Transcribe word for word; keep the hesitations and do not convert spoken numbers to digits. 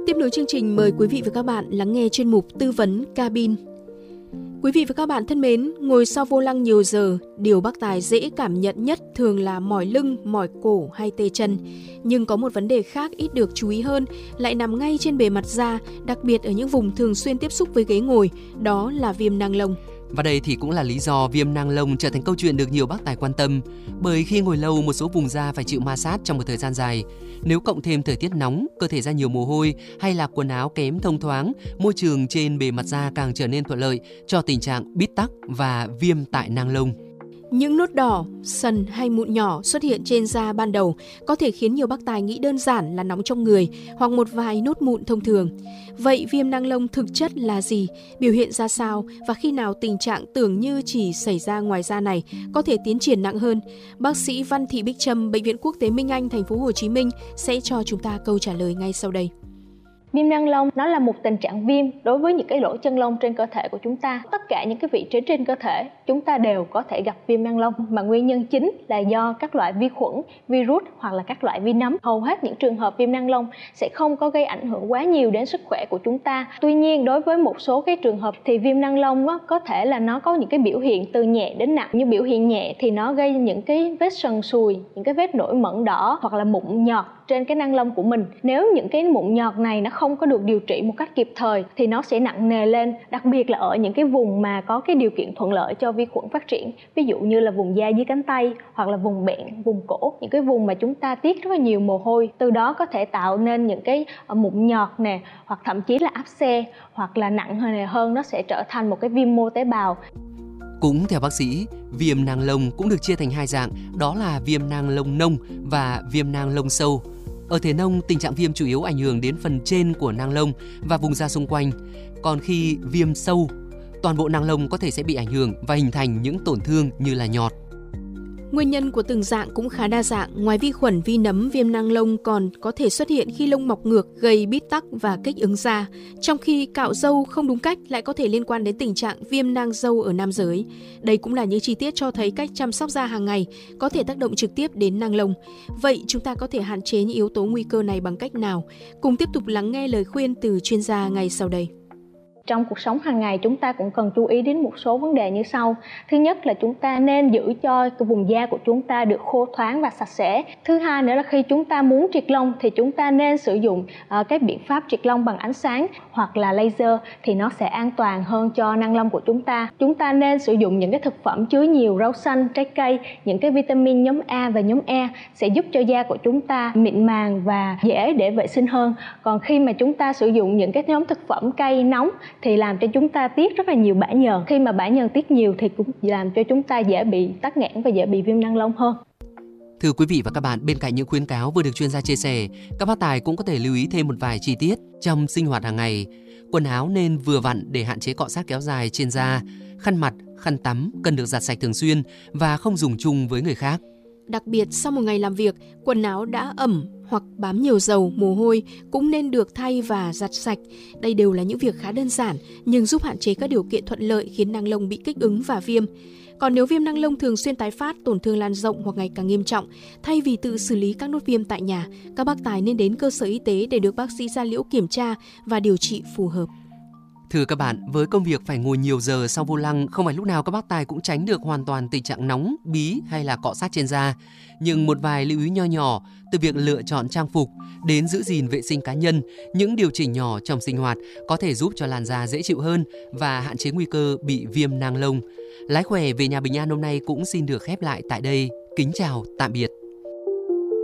Tiếp nối chương trình, mời quý vị và các bạn lắng nghe chuyên mục tư vấn cabin. Quý vị và các bạn thân mến, ngồi sau vô lăng nhiều giờ, điều bác tài dễ cảm nhận nhất thường là mỏi lưng, mỏi cổ hay tê chân. Nhưng có một vấn đề khác ít được chú ý hơn, lại nằm ngay trên bề mặt da, đặc biệt ở những vùng thường xuyên tiếp xúc với ghế ngồi, đó là viêm nang lông. Và đây thì cũng là lý do viêm nang lông trở thành câu chuyện được nhiều bác tài quan tâm. Bởi khi ngồi lâu, một số vùng da phải chịu ma sát trong một thời gian dài. Nếu cộng thêm thời tiết nóng, cơ thể ra nhiều mồ hôi hay là quần áo kém thông thoáng, môi trường trên bề mặt da càng trở nên thuận lợi cho tình trạng bít tắc và viêm tại nang lông. Những nốt đỏ, sần hay mụn nhỏ xuất hiện trên da ban đầu có thể khiến nhiều bác tài nghĩ đơn giản là nóng trong người hoặc một vài nốt mụn thông thường. Vậy viêm nang lông thực chất là gì, biểu hiện ra sao và khi nào tình trạng tưởng như chỉ xảy ra ngoài da này có thể tiến triển nặng hơn? Bác sĩ Văn Thị Bích Trâm, Bệnh viện Quốc tế Minh Anh, thành phố Hồ Chí Minh sẽ cho chúng ta câu trả lời ngay sau đây. Viêm nang lông nó là một tình trạng viêm đối với những cái lỗ chân lông trên cơ thể của chúng ta. Tất cả những cái vị trí trên cơ thể chúng ta đều có thể gặp viêm nang lông, mà nguyên nhân chính là do các loại vi khuẩn, virus hoặc là các loại vi nấm. Hầu hết những trường hợp viêm nang lông sẽ không có gây ảnh hưởng quá nhiều đến sức khỏe của chúng ta. Tuy nhiên, đối với một số cái trường hợp thì viêm nang lông á, có thể là nó có những cái biểu hiện từ nhẹ đến nặng. Như biểu hiện nhẹ thì nó gây những cái vết sần sùi, những cái vết nổi mẩn đỏ hoặc là mụn nhọt trên cái nang lông của mình. Nếu những cái mụn nhọt này nó không có được điều trị một cách kịp thời thì nó sẽ nặng nề lên, đặc biệt là ở những cái vùng mà có cái điều kiện thuận lợi cho vi khuẩn phát triển, ví dụ như là vùng da dưới cánh tay hoặc là vùng bẹn, vùng cổ, những cái vùng mà chúng ta tiết rất là nhiều mồ hôi, từ đó có thể tạo nên những cái mụn nhọt nè, hoặc thậm chí là áp xe, hoặc là nặng hơn hơn nó sẽ trở thành một cái viêm mô tế bào. Cũng theo bác sĩ, viêm nang lông cũng được chia thành hai dạng, đó là viêm nang lông nông và viêm nang lông sâu. Ở thể nông, tình trạng viêm chủ yếu ảnh hưởng đến phần trên của nang lông và vùng da xung quanh. Còn khi viêm sâu, toàn bộ nang lông có thể sẽ bị ảnh hưởng và hình thành những tổn thương như là nhọt. Nguyên nhân của từng dạng cũng khá đa dạng. Ngoài vi khuẩn, vi nấm, viêm nang lông còn có thể xuất hiện khi lông mọc ngược, gây bít tắc và kích ứng da. Trong khi cạo râu không đúng cách lại có thể liên quan đến tình trạng viêm nang râu ở nam giới. Đây cũng là những chi tiết cho thấy cách chăm sóc da hàng ngày có thể tác động trực tiếp đến nang lông. Vậy chúng ta có thể hạn chế những yếu tố nguy cơ này bằng cách nào? Cùng tiếp tục lắng nghe lời khuyên từ chuyên gia ngay sau đây. Trong cuộc sống hàng ngày chúng ta cũng cần chú ý đến một số vấn đề như sau. Thứ nhất là chúng ta nên giữ cho cái vùng da của chúng ta được khô thoáng và sạch sẽ. Thứ hai nữa là khi chúng ta muốn triệt lông thì chúng ta nên sử dụng uh, cái biện pháp triệt lông bằng ánh sáng hoặc là laser thì nó sẽ an toàn hơn cho nang lông của chúng ta. Chúng ta nên sử dụng những cái thực phẩm chứa nhiều rau xanh, trái cây, những cái vitamin nhóm A và nhóm E sẽ giúp cho da của chúng ta mịn màng và dễ để vệ sinh hơn. Còn khi mà chúng ta sử dụng những cái nhóm thực phẩm cay nóng thì làm cho chúng ta tiết rất là nhiều bã nhờn. Khi mà bã nhờn tiết nhiều thì cũng làm cho chúng ta dễ bị tắc nghẽn và dễ bị viêm nang lông hơn. Thưa quý vị và các bạn, bên cạnh những khuyến cáo vừa được chuyên gia chia sẻ, các bác tài cũng có thể lưu ý thêm một vài chi tiết trong sinh hoạt hàng ngày. Quần áo nên vừa vặn để hạn chế cọ sát kéo dài trên da. Khăn mặt, khăn tắm cần được giặt sạch thường xuyên và không dùng chung với người khác. Đặc biệt sau một ngày làm việc, quần áo đã ẩm hoặc bám nhiều dầu, mồ hôi cũng nên được thay và giặt sạch. Đây đều là những việc khá đơn giản nhưng giúp hạn chế các điều kiện thuận lợi khiến nang lông bị kích ứng và viêm. Còn nếu viêm nang lông thường xuyên tái phát, tổn thương lan rộng hoặc ngày càng nghiêm trọng, thay vì tự xử lý các nốt viêm tại nhà, các bác tài nên đến cơ sở y tế để được bác sĩ da liễu kiểm tra và điều trị phù hợp. Thưa các bạn, với công việc phải ngồi nhiều giờ sau vô lăng, không phải lúc nào các bác tài cũng tránh được hoàn toàn tình trạng nóng, bí hay là cọ sát trên da. Nhưng một vài lưu ý nho nhỏ, từ việc lựa chọn trang phục đến giữ gìn vệ sinh cá nhân, những điều chỉnh nhỏ trong sinh hoạt có thể giúp cho làn da dễ chịu hơn và hạn chế nguy cơ bị viêm nang lông. Lái khỏe về nhà bình an hôm nay cũng xin được khép lại tại đây. Kính chào, tạm biệt.